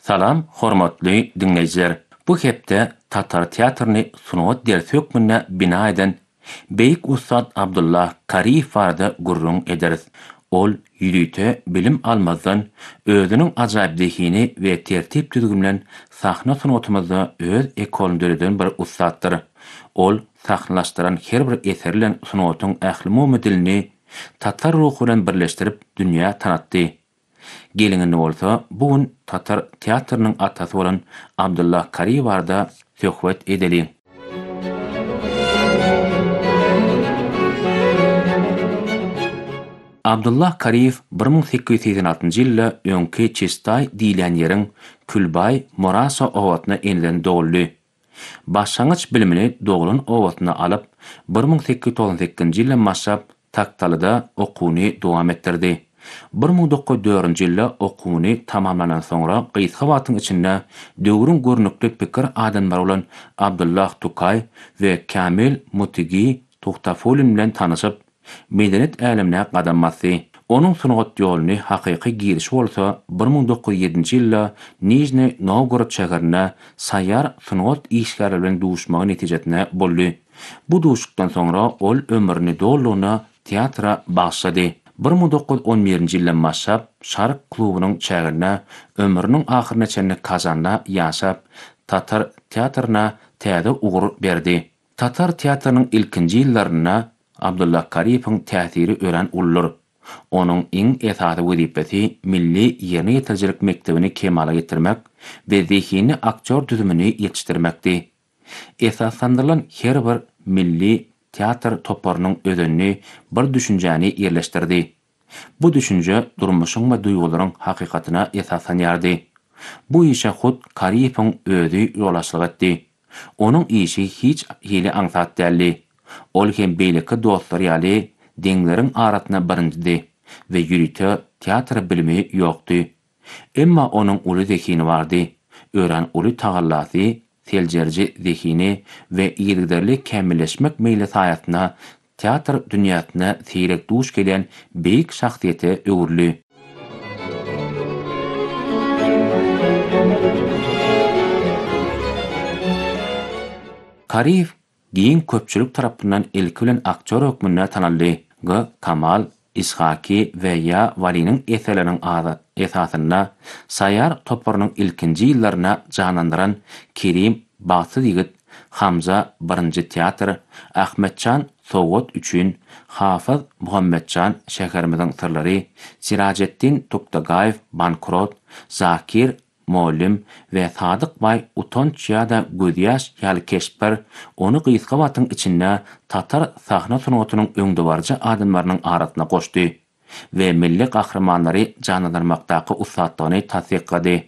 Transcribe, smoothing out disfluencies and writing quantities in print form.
Salam, hormatly dinleyijiler. Bu hepde Tatar teatrını sunat ders hökmüne bina eden Beyik Ustad Abdullah Kariyev barada gurrun ederiz. Ol ýürüýte bilim almazdan özüniň ajaýpdygini we tertip düzgünlen sahna sunatymyzda öz ekoluny döredän bir ustaddyr. Ol sahnalaşdyran her bir eserlen sunatyň ähli dilini tatar ruhy bilen birleşdirip dünýä tanatdy. Gelingen bolsa, bugun Tatar teatrının atasy bolan Abdullah Kariyev barada söhbet edeli. Abdullah Kariyev 1886-njy ýylda öňki Çistay diýilen ýeriň Külbay Morasa owatyna eniden doguldy. Başlangyç bilimini Dogulun owatyna alyp 1898-nji ýylda maşap Taktalyda okuwny dowam etdirdi. 1904-nji ýylda okuwny tamamlanan soňra Gysgabatyň içinde döwrüň görnükli pikir adamlary bolan Abdullah Tukay we Kamil Mutigi Tuxtafolin bilen tanyşyp medeniyet älemine gadam basdy. Onuň sunugat ýoluny hakyky giriş bolsa 1907-nji ýylda Nijni Novgorod şäherine saýar sunugat işgärleri bilen duşmagy netijesinde boldy. Bu duşukdan soňra ol ömrüni dollugyna teatra bagşlady. 1911-nji ýyldan başlap Şark klubynyň şäherine ömrüniň ahyrına çenli Kazanda ýaşap Tatar teatrına täze ugur berdi. Tatar teatrının ilkinji ýyllaryna Abdullah Kariyewiň täsiri ören ullar. Onuň iň esasy wezipesi milli ýerine ýetirjilik mektebini kemala getirmek we zihini aktyor düzümini ýetişdirmekdi. Esaslandyrylan her bir milli teatr toparynyň özenini bir düşünjäni ýerleşdirdi. Bu düşünje durmuşyň we duýgularyň hakykatyna esaslanýardy. Bu işe hut Kariyewiň özü ýolaşlyk etdi. Onuň işi hiç hili aňsat däldi. Ol hem beýleki dostlary ýaly deňleriň aratyna birinjidi we ýürüýte teatr bilimi ýokdy. Emma onuň uly zehini bardy. Ören uly tagallasy, seljerji zehini we ýerderli kämilleşmek meýli saýatyna teatr dünýäsine seýrek duş gelen beýik şahsiýete öwürli. Kariyew giň köpçülik tarapyndan ilki bilen aktyor hökmünde tanaldy. Kamal, İshaki we ýa Waliniň eserleriniň esasyna saýar toparynyň ilkinji ýyllaryna janlandyran Kerim Baksy ýigit, Hamza 1-nji teatr, Ahmetcan Sowgat üçün, Hafyz Muhammedcan Şäherimiziň sirleri, Sirajetdin Tuktagaýew Bankrot, Zakir Molim we Sadyk Bay utanç ýa-da gözýaş ýaly keşper onu Gysgabatyň içinde Tatar sahna sunatynyň öňdebarjy adamlarynyň arasyna goşdy we milli gahramanlary janlandyrmakdaky ustatlygyny tasdiklady.